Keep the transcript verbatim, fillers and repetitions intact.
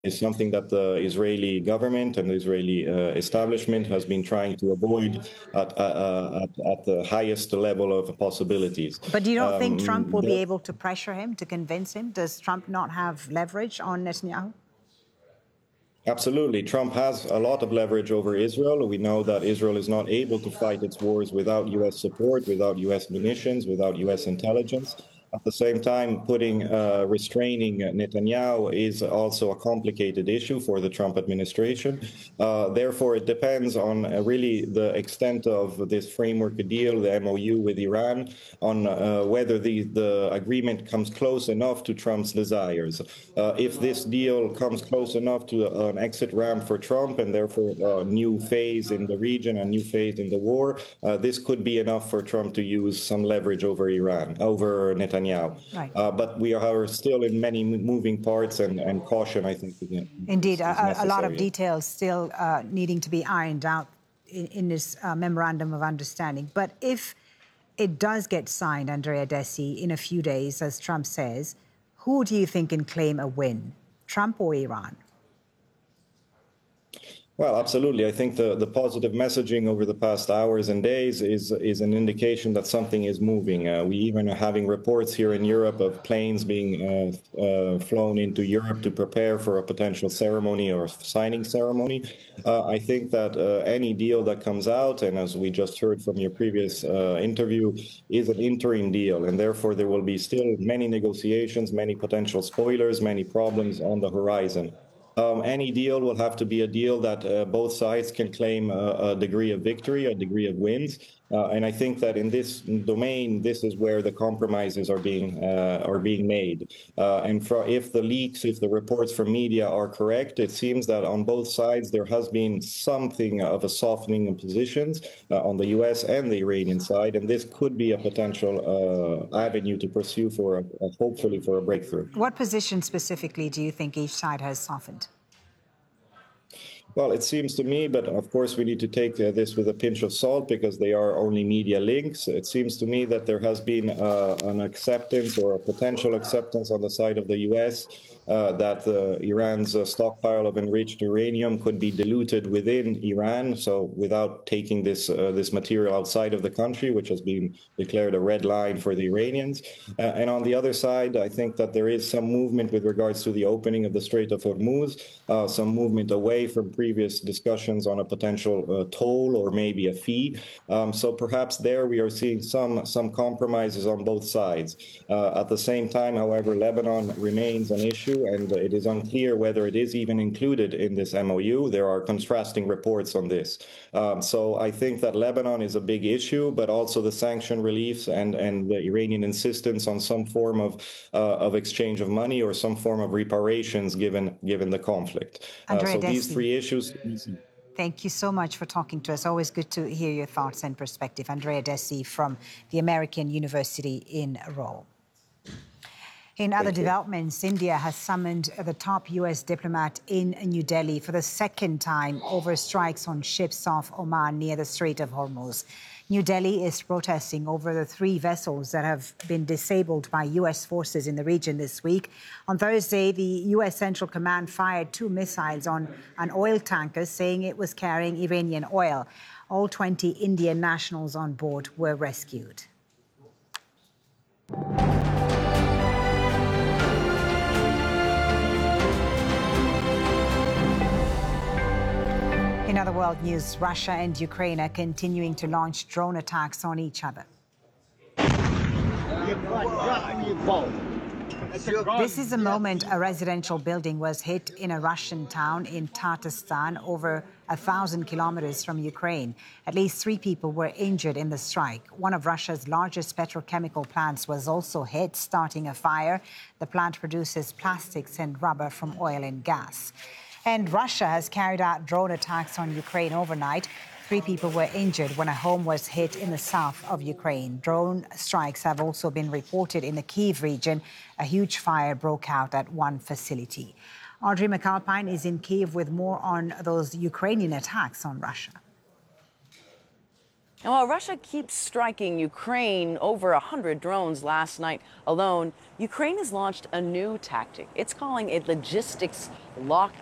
is something that the Israeli government and the Israeli uh, establishment has been trying to avoid at, uh, at, at the highest level of possibilities. But you don't think Trump Um, will be there- able to pressure him, to convince him? Does Trump not have leverage on Netanyahu? Absolutely. Trump has a lot of leverage over Israel. We know that Israel is not able to fight its wars without U S support, without U S munitions, without U S intelligence. At the same time, putting uh, restraining Netanyahu is also a complicated issue for the Trump administration. Uh, therefore, it depends on uh, really the extent of this framework deal, the M O U with Iran, on uh, whether the, the agreement comes close enough to Trump's desires. Uh, if this deal comes close enough to an exit ramp for Trump and therefore a new phase in the region, a new phase in the war, uh, this could be enough for Trump to use some leverage over Iran, over Netanyahu. Right. Uh, but we are still in many moving parts, and, and caution, I think, is, Indeed, is a, a lot of necessary. details still uh, needing to be ironed out in, in this uh, memorandum of understanding. But if it does get signed, Andrea Desi, in a few days, as Trump says, who do you think can claim a win, Trump or Iran? Well, absolutely. I think the, the positive messaging over the past hours and days is is an indication that something is moving. Uh, we even are having reports here in Europe of planes being uh, uh, flown into Europe to prepare for a potential ceremony or signing ceremony. Uh, I think that uh, any deal that comes out, and as we just heard from your previous uh, interview, is an interim deal, and therefore there will be still many negotiations, many potential spoilers, many problems on the horizon. Um, any deal will have to be a deal that uh, both sides can claim a, a degree of victory, a degree of wins. Uh, and I think that in this domain, this is where the compromises are being uh, are being made. Uh, and for, if the leaks, if the reports from media are correct, it seems that on both sides there has been something of a softening of positions uh, on the U S and the Iranian side, and this could be a potential uh, avenue to pursue for a, a, hopefully for a breakthrough. What position specifically do you think each side has softened? Well, it seems to me, but of course we need to take uh, this with a pinch of salt because they are only media links. It seems to me that there has been uh, an acceptance or a potential acceptance on the side of the U S uh, that uh, Iran's uh, stockpile of enriched uranium could be diluted within Iran, so without taking this uh, this material outside of the country, which has been declared a red line for the Iranians. Uh, and on the other side, I think that there is some movement with regards to the opening of the Strait of Hormuz, uh, some movement away from previous discussions on a potential uh, toll or maybe a fee. Um, so perhaps there we are seeing some some compromises on both sides. Uh, at the same time, however, Lebanon remains an issue, and it is unclear whether it is even included in this M O U. There are contrasting reports on this. Um, so I think that Lebanon is a big issue, but also the sanction reliefs and, and the Iranian insistence on some form of uh, of exchange of money or some form of reparations given given the conflict. Uh, so these three issues. Thank you so much for talking to us. Always good to hear your thoughts and perspective. Andrea Desi from the American University in Rome. In other developments, India has summoned the top U S diplomat in New Delhi for the second time over strikes on ships off Oman near the Strait of Hormuz. New Delhi is protesting over the three vessels that have been disabled by U S forces in the region this week. On Thursday, the U S Central Command fired two missiles on an oil tanker, saying it was carrying Iranian oil. All twenty Indian nationals on board were rescued. In other world news, Russia and Ukraine are continuing to launch drone attacks on each other. This is the moment a residential building was hit in a Russian town in Tatarstan, over a thousand kilometers from Ukraine. At least three people were injured in the strike. One of Russia's largest petrochemical plants was also hit, starting a fire. The plant produces plastics and rubber from oil and gas. And Russia has carried out drone attacks on Ukraine overnight. Three people were injured when a home was hit in the south of Ukraine. Drone strikes have also been reported in the Kyiv region. A huge fire broke out at one facility. Audrey McAlpine is in Kyiv with more on those Ukrainian attacks on Russia. And while Russia keeps striking Ukraine, over one hundred drones last night alone, Ukraine has launched a new tactic. It's calling a logistics lockdown.